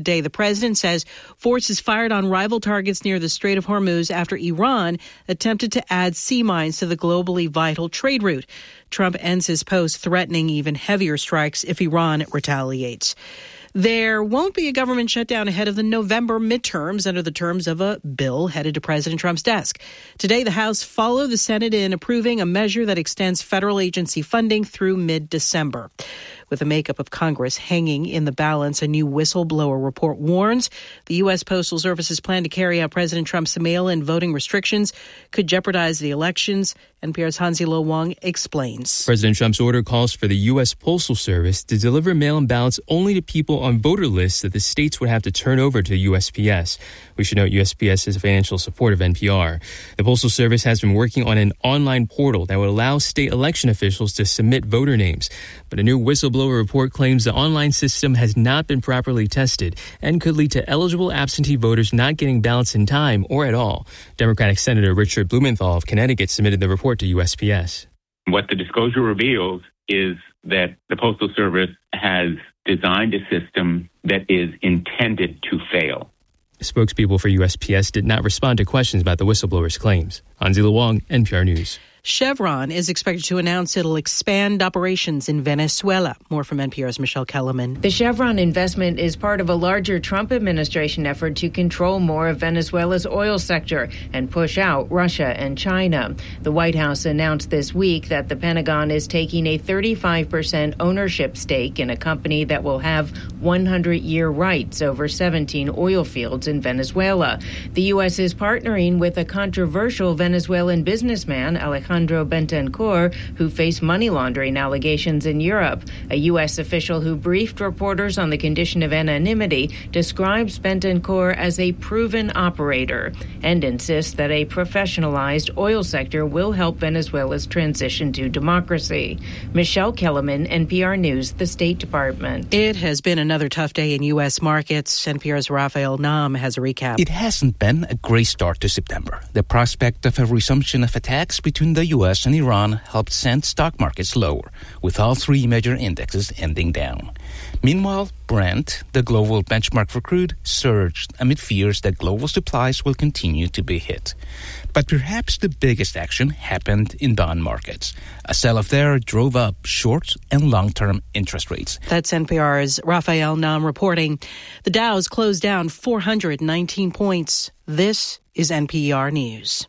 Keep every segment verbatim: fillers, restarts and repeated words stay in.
today. The president says forces fired on rival targets near the Strait of Hormuz after Iran attempted to add sea mines to the globally vital trade route. Trump ends his post threatening even heavier strikes if Iran retaliates. There won't be a government shutdown ahead of the November midterms under the terms of a bill headed to President Trump's desk. Today, the House followed the Senate in approving a measure that extends federal agency funding through mid-December. With the makeup of Congress hanging in the balance, a new whistleblower report warns the U S. Postal Service's plan to carry out President Trump's mail-in voting restrictions could jeopardize the elections. N P R's Hansi Lo Wang explains. President Trump's order calls for the U S. Postal Service to deliver mail-in ballots only to people on voter lists that the states would have to turn over to U S P S. We should note U S P S is a financial support of N P R. The Postal Service has been working on an online portal that would allow state election officials to submit voter names. But a new whistleblower report claims the online system has not been properly tested and could lead to eligible absentee voters not getting ballots in time or at all. Democratic Senator Richard Blumenthal of Connecticut submitted the report to U S P S. What the disclosure reveals is that the Postal Service has designed a system that is intended to fail. Spokespeople for U S P S did not respond to questions about the whistleblower's claims. Hansi Lo Wang, N P R News. Chevron is expected to announce it'll expand operations in Venezuela. More from N P R's Michelle Kellerman. The Chevron investment is part of a larger Trump administration effort to control more of Venezuela's oil sector and push out Russia and China. The White House announced this week that the Pentagon is taking a thirty-five percent ownership stake in a company that will have one hundred year rights over seventeen oil fields in Venezuela. The U S is partnering with a controversial Venezuelan businessman, Alejandro Alejandro Bentancur, who faced money laundering allegations in Europe. A U S official who briefed reporters on the condition of anonymity describes Bentancur as a proven operator and insists that a professionalized oil sector will help Venezuela's transition to democracy. Michelle Kellerman, N P R News, the State Department. It has been another tough day in U S markets. N P R's Raphael Nam has a recap. It hasn't been a great start to September. The prospect of a resumption of attacks between the U S and Iran helped send stock markets lower, with all three major indexes ending down. Meanwhile, Brent, the global benchmark for crude, surged amid fears that global supplies will continue to be hit. But perhaps the biggest action happened in bond markets. A sell-off there drove up short and long-term interest rates. That's N P R's Raphael Nam reporting. The Dow's closed down four hundred nineteen points. This is N P R News.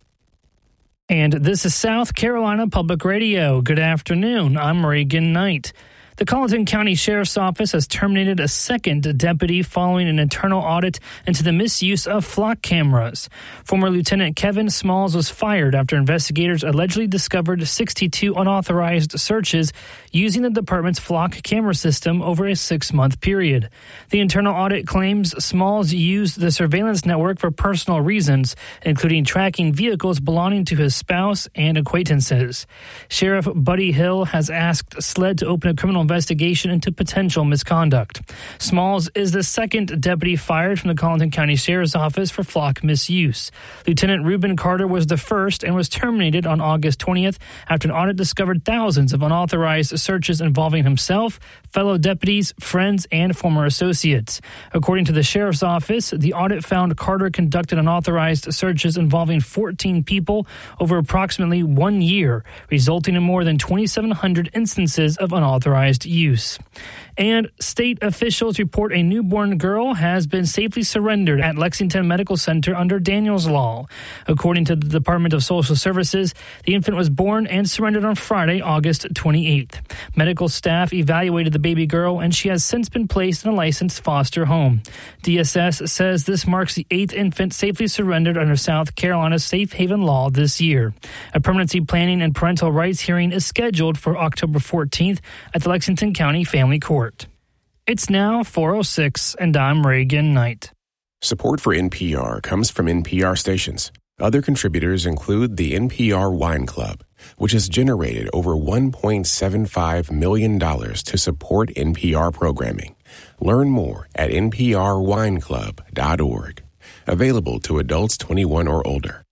And this is South Carolina Public Radio. Good afternoon. I'm Reagan Knight. The Colleton County Sheriff's Office has terminated a second deputy following an internal audit into the misuse of flock cameras. Former Lieutenant Kevin Smalls was fired after investigators allegedly discovered sixty-two unauthorized searches using the department's flock camera system over a six-month period. The internal audit claims Smalls used the surveillance network for personal reasons, including tracking vehicles belonging to his spouse and acquaintances. Sheriff Buddy Hill has asked S L E D to open a criminal investigation into potential misconduct. Smalls is the second deputy fired from the Colleton County Sheriff's Office for flock misuse. Lieutenant Reuben Carter was the first and was terminated on August twentieth after an audit discovered thousands of unauthorized searches involving himself, fellow deputies, friends, and former associates. According to the Sheriff's Office, the audit found Carter conducted unauthorized searches involving fourteen people over approximately one year, resulting in more than twenty-seven hundred instances of unauthorized use. And state officials report a newborn girl has been safely surrendered at Lexington Medical Center under Daniels Law. According to the Department of Social Services, the infant was born and surrendered on Friday, August twenty-eighth. Medical staff evaluated the baby girl, and she has since been placed in a licensed foster home. D S S says this marks the eighth infant safely surrendered under South Carolina's Safe Haven Law this year. A permanency planning and parental rights hearing is scheduled for October fourteenth at the Lexington County Family Court. It's now four oh six, and I'm Reagan Knight. Support for N P R comes from N P R stations. Other contributors include the N P R Wine Club, which has generated over one point seven five million dollars to support N P R programming. Learn more at N P R wine club dot org. Available to adults twenty-one or older.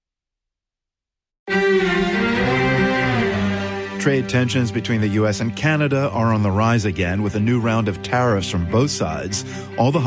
Trade tensions between the U S and Canada are on the rise again with a new round of tariffs from both sides. All the